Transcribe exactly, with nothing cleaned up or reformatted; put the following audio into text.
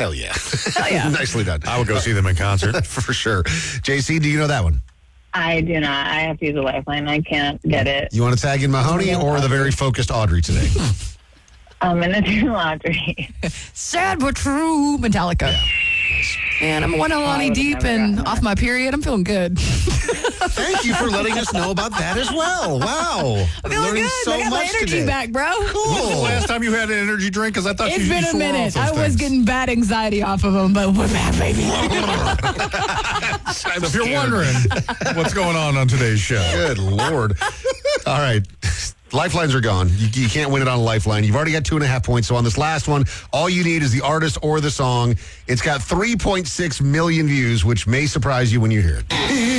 Hell yeah. Hell yeah. Nicely done. I would go see them in concert. For sure. J C, do you know that one? I do not. I have to use a lifeline. I can't get it. You want to tag in Mahoney or the very focused Audrey today? I'm going to do Audrey. Sad but true. Metallica. And I'm one Alani would've deep never and gotten off that. my period. I'm feeling good. Thank you for letting us know about that as well. Wow. I'm feeling Learning good. so I got my much energy today. back, bro. When was the Cool. last time you had an energy drink? Because I thought It's you, been you a swore minute. off those I was things. getting bad anxiety off of them, but we're back, baby. So if you're wondering what's going on on today's show. Good Lord. All right. Lifelines are gone. You, you can't win it on a lifeline. You've already got two and a half points. So on this last one, all you need is the artist or the song. It's got three point six million views, which may surprise you when you hear it.